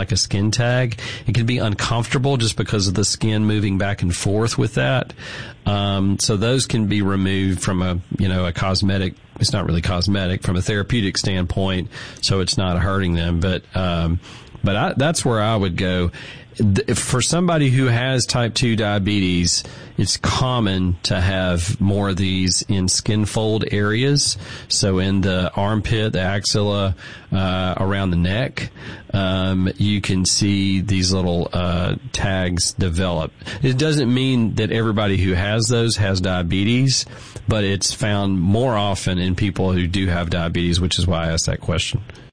like a skin tag. It can be uncomfortable just because of the skin moving back and forth with that. So those can be removed from a cosmetic. It's not really cosmetic from a therapeutic standpoint, so it's not hurting them. But that's where I would go. For somebody who has type 2 diabetes, it's common to have more of these in skin fold areas. So in the armpit, the axilla, around the neck, you can see these little tags develop. It doesn't mean that everybody who has those has diabetes, but it's found more often in people who do have diabetes, which is why I asked that question.